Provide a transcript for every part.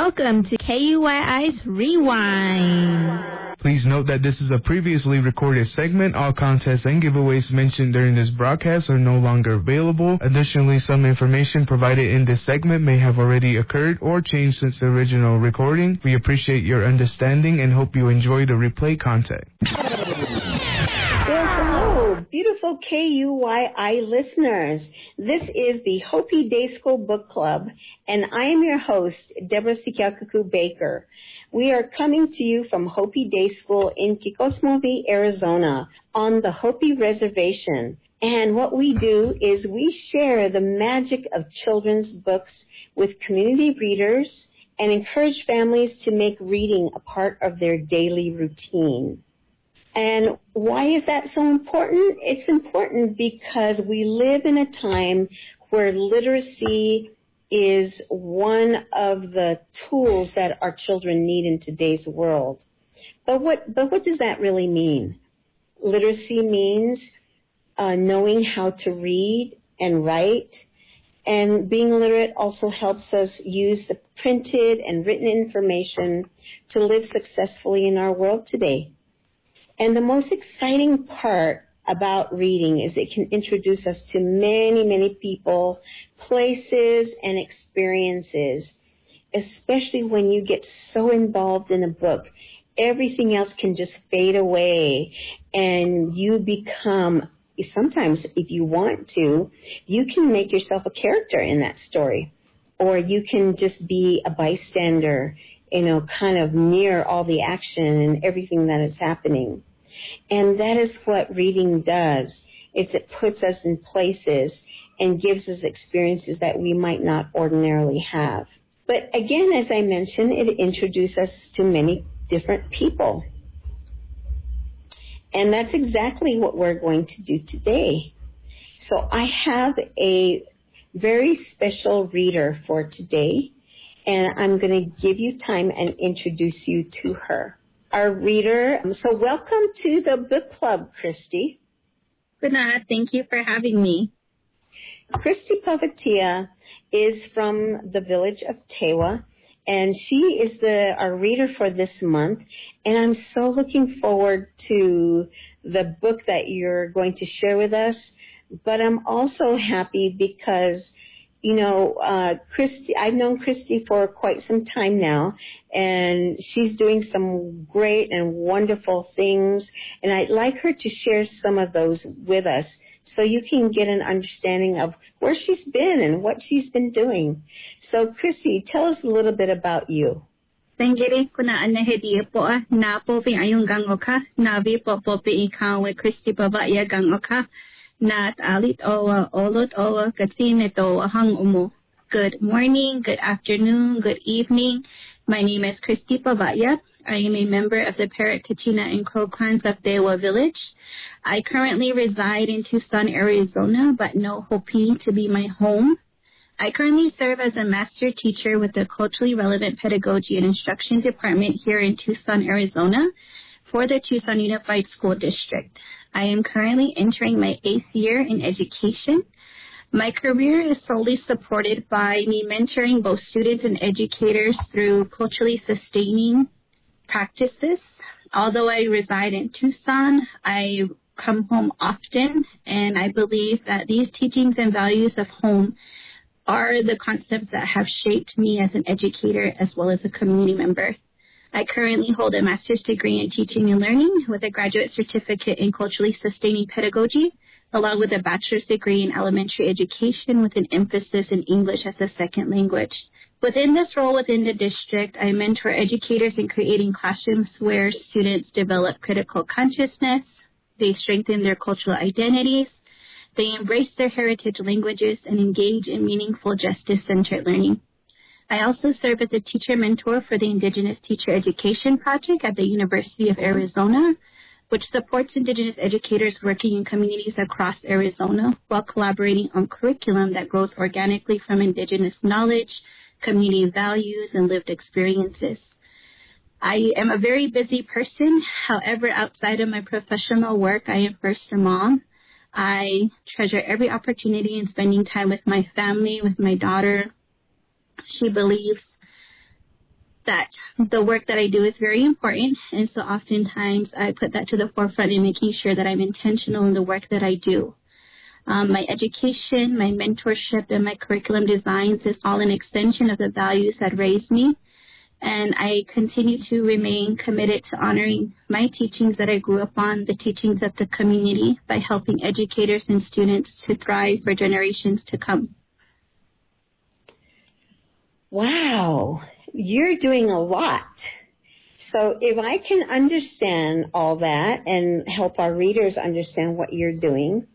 Welcome to KUYI's Rewind. Please note that this is a previously recorded segment. All contests and giveaways mentioned during this broadcast are no longer available. Additionally, some information provided in this segment may have already occurred or changed since the original recording. We appreciate your understanding and hope you enjoy the replay content. Hello, beautiful KUYI listeners. This is the Hopi Day School Book Club, and I am your host, Deborah Sikiakaku Baker. We are coming to you from Hopi Day School in Kikosmovi, Arizona, on the Hopi Reservation. And what we do is we share the magic of children's books with community readers and encourage families to make reading a part of their daily routine. And why is that so important? It's important because we live in a time where literacy is one of the tools that our children need in today's world. But what does that really mean? Literacy means knowing how to read and write, and being literate also helps us use the printed and written information to live successfully in our world today. And the most exciting part about reading is it can introduce us to many, many people, places, and experiences, especially when you get so involved in a book. Everything else can just fade away, and you become, sometimes if you want to, you can make yourself a character in that story, or you can just be a bystander, kind of near all the action and everything that is happening. And that is what reading does. It puts us in places and gives us experiences that we might not ordinarily have. But again, as I mentioned, it introduces us to many different people. And that's exactly what we're going to do today. So I have a very special reader for today, and I'm going to give you time and introduce you to her. Our reader, so welcome to the book club, Christy. Good night. Thank you for having me. Christy Pavatia is from the village of Tewa, and she is our reader for this month, and I'm so looking forward to the book that you're going to share with us. But I'm also happy because Christy, I've known Christy for quite some time now, and she's doing some great and wonderful things, and I'd like her to share some of those with us so you can get an understanding of where she's been and what she's been doing. So, Christy, tell us a little bit about you. Tangere kuna anahedi po na po pi ayung gangoka na vi po pi ikaw we Christy Pavatia gangoka. Nat alit owa olot owa katsineto hang umu. Good morning, good afternoon, good evening. My name is Christy Pavatia. I am a member of the Parrot, Kachina, and Crow clans of Tewa Village. I currently reside in Tucson, Arizona, but know Hopi to be my home. I currently serve as a master teacher with the Culturally Relevant Pedagogy and Instruction Department here in Tucson, Arizona, for the Tucson Unified School District. I am currently entering my 8th year in education. My career is solely supported by me mentoring both students and educators through culturally sustaining practices. Although I reside in Tucson, I come home often, and I believe that these teachings and values of home are the concepts that have shaped me as an educator as well as a community member. I currently hold a master's degree in teaching and learning with a graduate certificate in culturally sustaining pedagogy, along with a bachelor's degree in elementary education with an emphasis in English as a second language. Within this role within the district, I mentor educators in creating classrooms where students develop critical consciousness, they strengthen their cultural identities, they embrace their heritage languages, and engage in meaningful justice-centered learning. I also serve as a teacher mentor for the Indigenous Teacher Education Project at the University of Arizona, which supports Indigenous educators working in communities across Arizona while collaborating on curriculum that grows organically from Indigenous knowledge, community values, and lived experiences. I am a very busy person. However, outside of my professional work, I am first a mom. I treasure every opportunity in spending time with my family, with my daughter. She believes that the work that I do is very important. And so oftentimes I put that to the forefront in making sure that I'm intentional in the work that I do. My education, my mentorship, and my curriculum designs is all an extension of the values that raised me. And I continue to remain committed to honoring my teachings that I grew up on, the teachings of the community, by helping educators and students to thrive for generations to come. Wow, you're doing a lot. So if I can understand all that and help our readers understand what you're doing,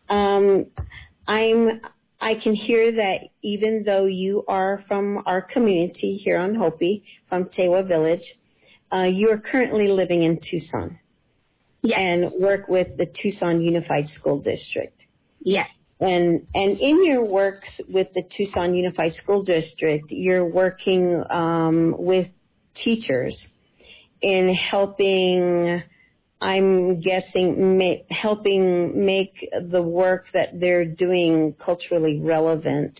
I can hear that even though you are from our community here on Hopi, from Tewa Village, you are currently living in Tucson. Yes. And work with the Tucson Unified School District. Yes. And in your work with the Tucson Unified School District, you're working with teachers in helping, I'm guessing, helping make the work that they're doing culturally relevant.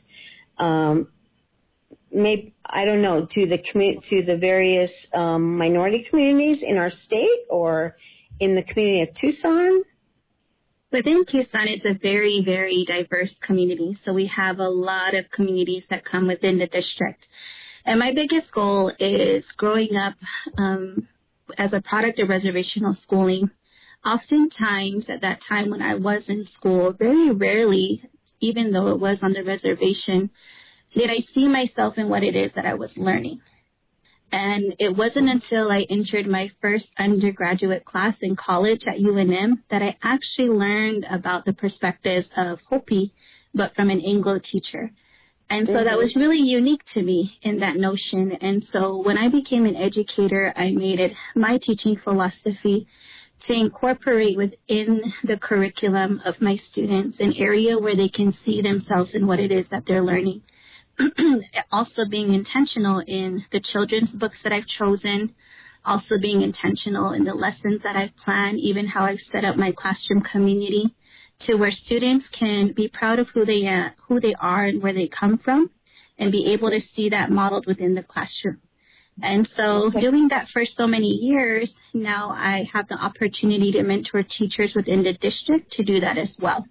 Maybe, I don't know, to the various minority communities in our state or in the community of Tucson. Within Tucson, it's a very, very diverse community. So we have a lot of communities that come within the district. And my biggest goal is growing up as a product of reservational schooling. Oftentimes, at that time when I was in school, very rarely, even though it was on the reservation, did I see myself in what it is that I was learning. And it wasn't until I entered my first undergraduate class in college at UNM that I actually learned about the perspectives of Hopi, but from an Anglo teacher. And so that was really unique to me in that notion. And so when I became an educator, I made it my teaching philosophy to incorporate within the curriculum of my students an area where they can see themselves in what it is that they're learning. Also being intentional in the children's books that I've chosen, also being intentional in the lessons that I've planned, even how I've set up my classroom community to where students can be proud of who they are and where they come from and be able to see that modeled within the classroom. And so doing that for so many years, now I have the opportunity to mentor teachers within the district to do that as well.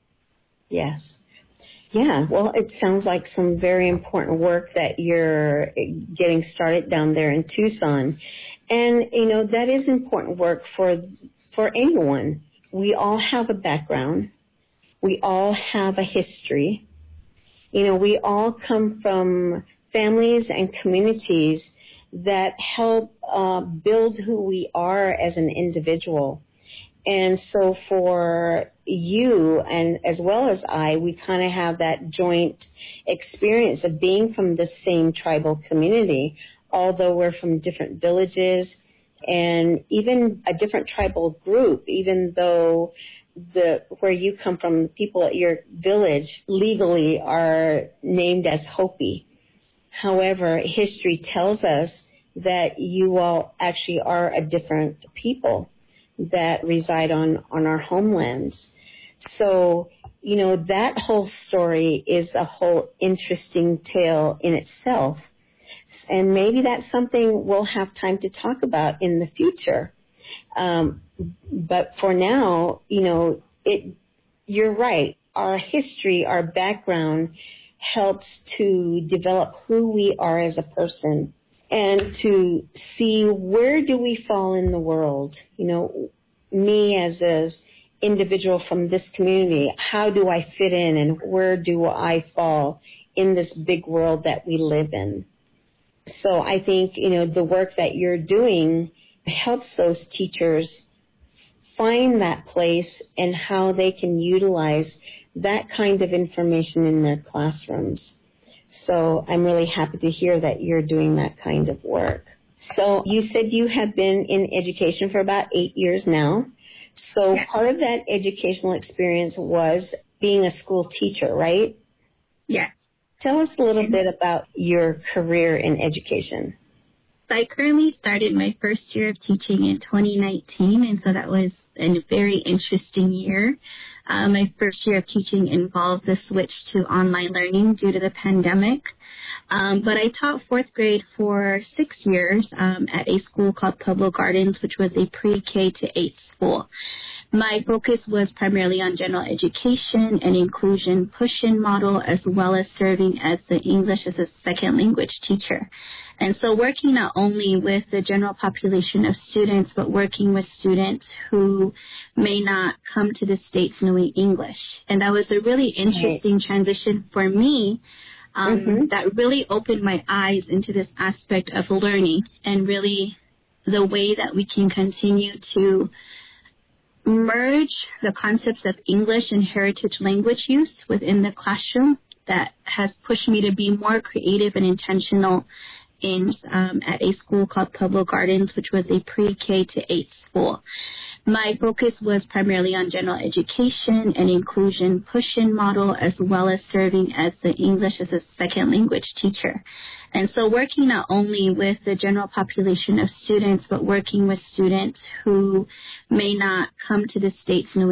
Yes. Yeah, well, it sounds like some very important work that you're getting started down there in Tucson. And, you know, that is important work for anyone. We all have a background. We all have a history. You know, we all come from families and communities that help build who we are as an individual. And so for you and as well as I, we kind of have that joint experience of being from the same tribal community, although we're from different villages and even a different tribal group, even though where you come from, people at your village legally are named as Hopi. However, history tells us that you all actually are a different people that reside on our homelands. So, you know, that whole story is a whole interesting tale in itself. And maybe that's something we'll have time to talk about in the future. But for now, you know, you're right. Our history, our background helps to develop who we are as a person and to see where do we fall in the world. You know, me as an individual from this community, how do I fit in and where do I fall in this big world that we live in? So I think, you know, the work that you're doing helps those teachers find that place and how they can utilize that kind of information in their classrooms. So I'm really happy to hear that you're doing that kind of work. So you said you have been in education for about 8 years now. So yes. Part of that educational experience was being a school teacher, right? Yes. Tell us a little bit about your career in education. So I currently started my first year of teaching in 2019, and so that was a very interesting year. My first year of teaching involved the switch to online learning due to the pandemic. But I taught fourth grade for 6 years at a school called Pueblo Gardens, which was a pre-K to 8 school. My focus was primarily on general education and inclusion push-in model, as well as serving as the English as a second language teacher. And so working not only with the general population of students, but working with students who may not come to the States knowing English. And that was a really interesting transition for me. That really opened my eyes into this aspect of learning and really the way that we can continue to merge the concepts of English and heritage language use within the classroom. That has pushed me to be more creative and intentional at a school called Pueblo Gardens, which was a pre-K to 8 school. My focus was primarily on general education and inclusion push-in model, as well as serving as the English as a second language teacher. And so working not only with the general population of students, but working with students who may not come to the States knowing